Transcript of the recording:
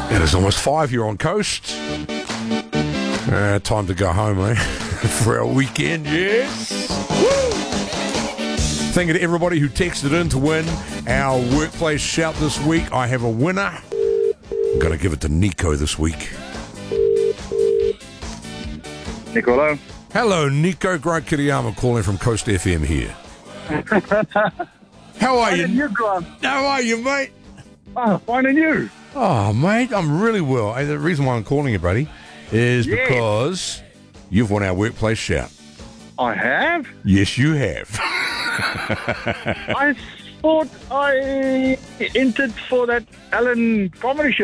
It is almost 5 here on Coast. Time to go home, eh? For our weekend, yes. Woo! Thank you to everybody who texted in to win our workplace shout this week. I have a winner. I'm going to give it to Nico this week. Nicola. Hello, Nico. Grant Kiriyama calling from Coast FM here. How are you? How are you, mate? Oh, fine, and you? Oh, mate, I'm really well. Hey, the reason why I'm calling you, buddy, is because you've won our workplace shout. I have? Yes, you have. I thought I entered for that Alan comedy show.